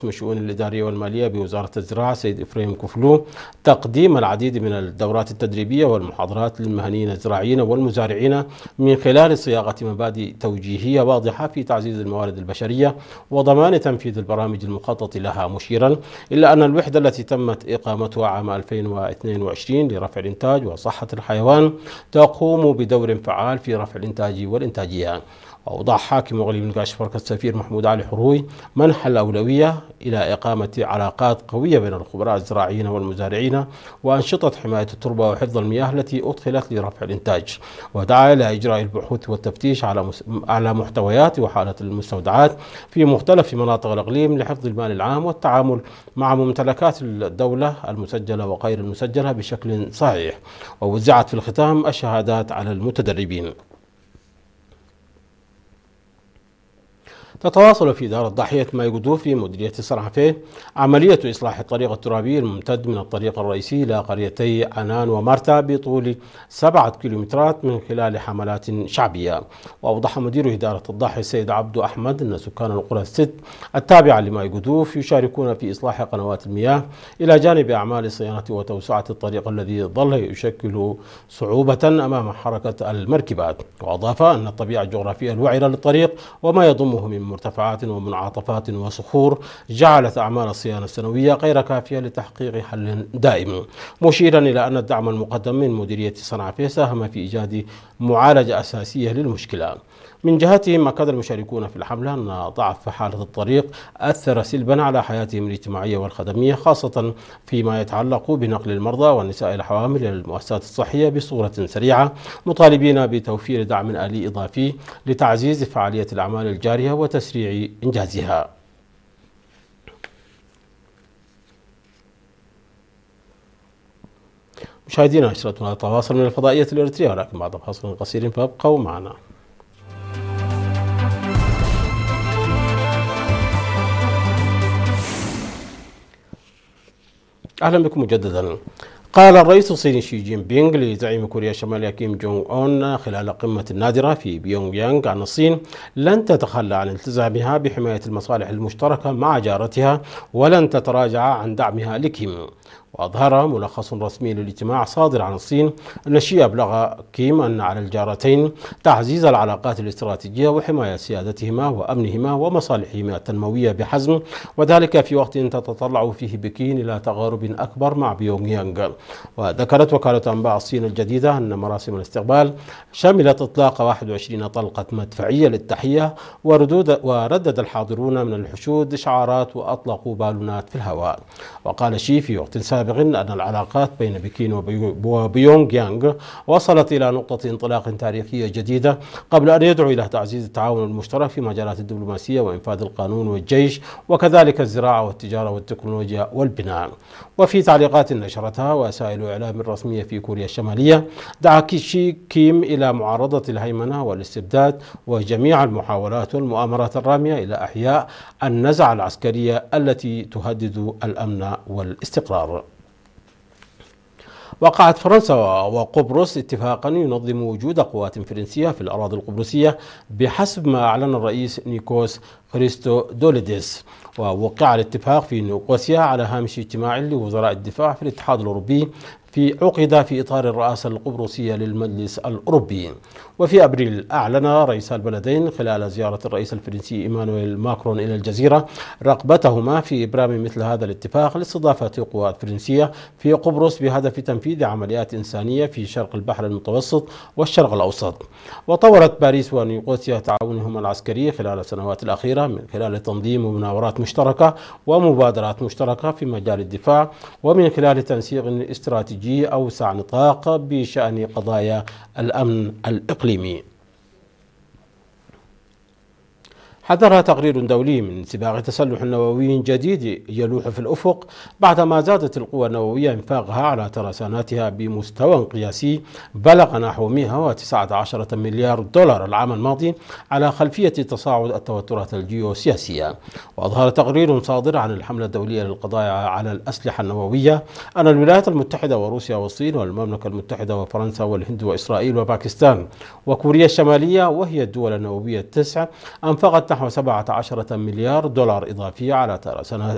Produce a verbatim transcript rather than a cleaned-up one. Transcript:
الشؤون الإدارية والمالية بوزارة الزراعة سيد إفرايم كفلو تقديم العديد من الدورات التدريبية والمحاضرات للمهنيين الزراعيين والمزارعين من خلال صياغة مبادئ توجيهية واضحة في تعزيز الموارد البشرية وضمان تنفيذ البرامج المخطط لها، مشيرا إلى أن الوحدة التي تمت إقامتها عام ألفين واثنين وعشرين لرفع الإنتاج وصحة الحيوان تقوم بدور فعال في رفع الإنتاج والإنتاجية. وأوضح حاكم إقليم القاشفرك السفير محمود علي حروي منح الأولوية إلى إقامة علاقات قوية بين الخبراء الزراعيين والمزارعين وأنشطة حماية التربة وحفظ المياه التي أدخلت لرفع الإنتاج، ودعا إلى إجراء البحوث والتفتيش على على محتويات وحالة المستودعات في مختلف مناطق الإقليم لحفظ المال العام والتعامل مع ممتلكات الدولة المسجلة وغير المسجلة بشكل صحيح. ووزعت في الختام الشهادات على المتدربين. تتواصل في دار الضاحية مايقدو في مديرية السرعفة عملية إصلاح الطريق الترابي الممتد من الطريق الرئيسي إلى قريتي عنان ومارتا بطول سبعة كيلومترات من خلال حملات شعبية. وأوضح مدير إدارة الضاحية السيد عبدو أحمد أن سكان القرى الست التابعة لمايقدو يشاركون في إصلاح قنوات المياه إلى جانب أعمال صيانة وتوسعة الطريق الذي ظل يشكل صعوبة أمام حركة المركبات. وأضاف أن الطبيعة الجغرافية الوعرة للطريق وما يضمه من مرتفعات ومنعطفات وصخور جعلت أعمال الصيانة السنوية غير كافية لتحقيق حل دائم، مشيرا إلى أن الدعم المقدم من مديرية صنعاء ساهم في إيجاد معالجة أساسية للمشكلة. من جهتهم أكد المشاركون في الحملة أن ضعف حالة الطريق أثر سلبا على حياتهم الاجتماعية والخدمية، خاصة فيما يتعلق بنقل المرضى والنساء الحوامل إلى المؤسسات الصحية بصورة سريعة، مطالبين بتوفير دعم آلي إضافي لتعزيز فعالية الأعمال الجارية وتسريع إنجازها. مشاهدينا، نشرتنا تواصل من الفضائية الإريترية، ولكن بعد فاصل قصير فابقوا معنا. أهلا بكم مجددا. قال الرئيس الصيني شي جين بينغ لزعيم كوريا الشمالية كيم جونغ أون خلال قمة نادرة في بيونغ يانغ أن الصين لن تتخلى عن التزامها بحماية المصالح المشتركة مع جارتها ولن تتراجع عن دعمها لكيم. وأظهر ملخص رسمي للاجتماع صادر عن الصين أن شي أبلغ كيم أن على الجارتين تعزيز العلاقات الاستراتيجية وحماية سيادتهما وأمنهما ومصالحهما التنموية بحزم، وذلك في وقت تتطلع فيه بكين إلى تقارب أكبر مع بيونغ يانغ. وذكرت وكالة أنباء الصين الجديدة أن مراسم الاستقبال شملت إطلاق واحد وعشرين طلقة مدفعية للتحية، وردود وردد الحاضرون من الحشود شعارات وأطلقوا بالونات في الهواء. وقال شي في وقت سابق أن العلاقات بين بكين وبيونغ يانغ وصلت إلى نقطة انطلاق تاريخية جديدة، قبل أن يدعو إلى تعزيز التعاون المشترك في مجالات الدبلوماسية وإنفاذ القانون والجيش وكذلك الزراعة والتجارة والتكنولوجيا والبناء. وفي تعليقات نشرتها وسائل إعلام رسمية في كوريا الشمالية، دعا كيشي كيم إلى معارضة الهيمنة والاستبداد وجميع المحاولات والمؤامرات الرامية إلى إحياء النزعة العسكرية التي تهدد الأمن والاستقرار. وقعت فرنسا وقبرص اتفاقا ينظم وجود قوات فرنسية في الأراضي القبرصية بحسب ما أعلن الرئيس نيكوس خريستودوليدس. ووقع الاتفاق في نيقوسيا على هامش اجتماع لوزراء الدفاع في الاتحاد الأوروبي في عقد في إطار الرئاسة القبرصية للمجلس الأوروبي. وفي أبريل أعلن رئيس البلدين خلال زيارة الرئيس الفرنسي إيمانويل ماكرون إلى الجزيرة رغبتهما في إبرام مثل هذا الاتفاق لاستضافة قوات فرنسية في قبرص بهدف تنفيذ عمليات إنسانية في شرق البحر المتوسط والشرق الأوسط. وطورت باريس ونيقوسيا تعاونهما العسكري خلال السنوات الأخيرة من خلال تنظيم مناورات مشتركة ومبادرات مشتركة في مجال الدفاع، ومن خلال تنسيق استراتيجي أوسع نطاق بشأن قضايا الأمن الإقليمي. حذر تقرير دولي من سباق تسلح نووي جديد يلوح في الأفق بعدما زادت القوى النووية إنفاقها على ترساناتها بمستوى قياسي بلغ نحو مئة وتسعة عشر مليار دولار العام الماضي على خلفية تصاعد التوترات الجيوسياسية. وأظهر تقرير صادر عن الحملة الدولية للقضاء على الأسلحة النووية أن الولايات المتحدة وروسيا والصين والمملكة المتحدة وفرنسا والهند وإسرائيل وباكستان وكوريا الشمالية، وهي الدول النووية التسع، أنفقت نحو سبعة عشر مليار دولار إضافية على